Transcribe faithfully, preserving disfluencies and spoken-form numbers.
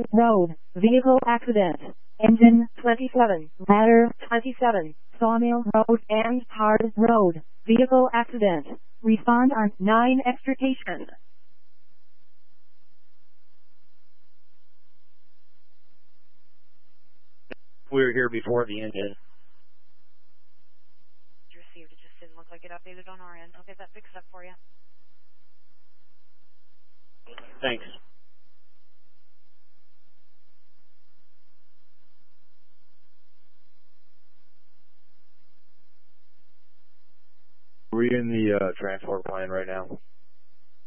Road, vehicle accident. Engine twenty-seven, ladder twenty-seven, Sawmill Road and Hard Road, vehicle accident. Respond on nine extrication. We were here before the engine. Received. It just didn't look like it updated on our end. I'll get that fixed up for you. Thanks. Are we in the uh, transport plan right now?